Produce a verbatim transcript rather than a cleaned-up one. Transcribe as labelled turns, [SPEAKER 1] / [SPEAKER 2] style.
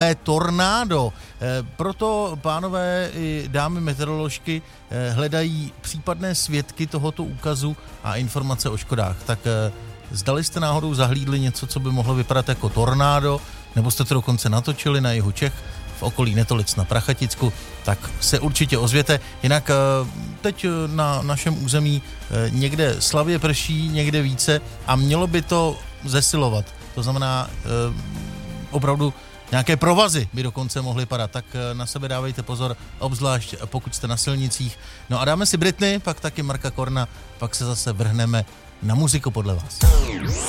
[SPEAKER 1] takové tornádo. Proto pánové i dámy meteoroložky hledají případné svědky tohoto úkazu a informace o škodách. Tak zdali jste náhodou zahlídli něco, co by mohlo vypadat jako tornádo, nebo jste to dokonce natočili na jihu Čech, v okolí Netolic na Prachaticku, tak se určitě ozvěte. Jinak teď na našem území někde slabě prší, někde více a mělo by to zesilovat. To znamená, opravdu nějaké provazy by dokonce mohly padat, tak na sebe dávejte pozor, obzvlášť pokud jste na silnicích. No a dáme si Britney, pak taky Marka Korna, pak se zase vrhneme na muziku podle vás.